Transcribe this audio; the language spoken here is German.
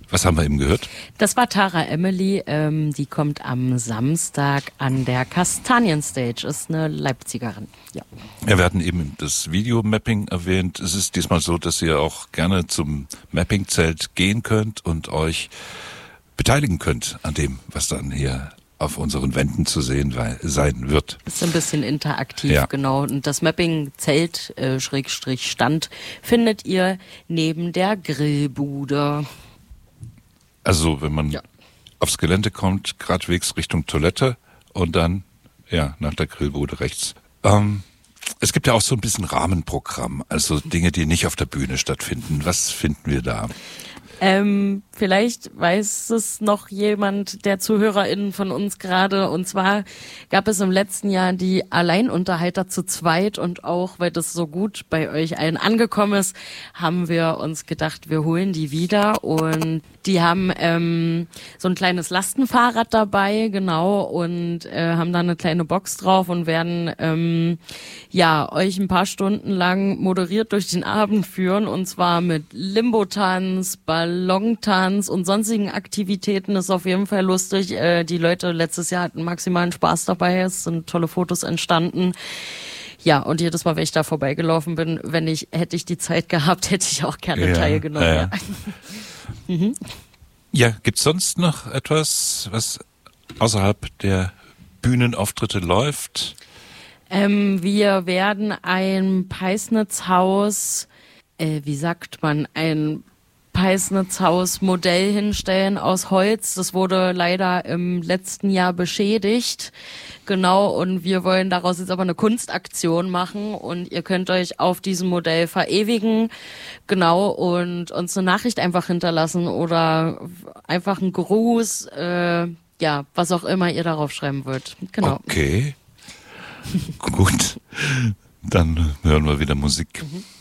Was haben wir eben gehört? Das war Tara Emily, die kommt am Samstag an der Kastanienstage, ist eine Leipzigerin. Ja. Ja, wir hatten eben das Videomapping erwähnt. Es ist diesmal so, dass ihr auch gerne zum Mapping-Zelt gehen könnt und euch beteiligen könnt an dem, was dann hier auf unseren Wänden zu sehen sein wird. Ist ein bisschen interaktiv, genau. Und das Mapping-Zelt, Stand, findet ihr neben der Grillbude. Also wenn man aufs Gelände kommt, geradewegs Richtung Toilette und dann nach der Grillbude rechts. Es gibt ja auch so ein bisschen Rahmenprogramm, also Dinge, die nicht auf der Bühne stattfinden. Was finden wir da? Vielleicht weiß es noch jemand der ZuhörerInnen von uns gerade. Und zwar gab es im letzten Jahr die Alleinunterhalter zu zweit. Und auch, weil das so gut bei euch allen angekommen ist, haben wir uns gedacht, wir holen die wieder. Und die haben so ein kleines Lastenfahrrad dabei, genau. Und haben da eine kleine Box drauf und werden euch ein paar Stunden lang moderiert durch den Abend führen. Und zwar mit Limbo-Tanz, Ballontanz und sonstigen Aktivitäten. Ist auf jeden Fall lustig. Die Leute letztes Jahr hatten maximalen Spaß dabei. Es sind tolle Fotos entstanden. Ja, und jedes Mal, wenn ich da vorbeigelaufen bin, hätte ich die Zeit gehabt, hätte ich auch gerne teilgenommen. Ja, gibt's sonst noch etwas, was außerhalb der Bühnenauftritte läuft? Wir werden ein Peisnitzhaus, ein Peisnitzhaus-Modell hinstellen aus Holz. Das wurde leider im letzten Jahr beschädigt. Genau, und wir wollen daraus jetzt aber eine Kunstaktion machen und ihr könnt euch auf diesem Modell verewigen. Genau, und uns eine Nachricht einfach hinterlassen oder einfach einen Gruß, was auch immer ihr darauf schreiben wollt. Genau. Okay. Gut, dann hören wir wieder Musik. Mhm.